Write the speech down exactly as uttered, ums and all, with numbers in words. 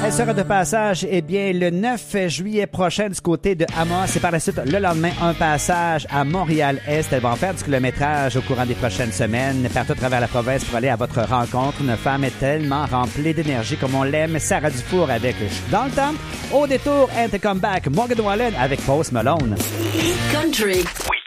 Elle sera de passage eh bien, le neuf juillet prochain du côté de Amos et par la suite, le lendemain, un passage à Montréal-Est. Elle va en faire du kilométrage au courant des prochaines semaines, partout à travers la province pour aller à votre rencontre. Une femme est tellement remplie d'énergie comme on l'aime. Sarah Dufour avec Dans le temps. Au détour, and to come back, Morgan Wallen avec Post Malone. Country. Oui.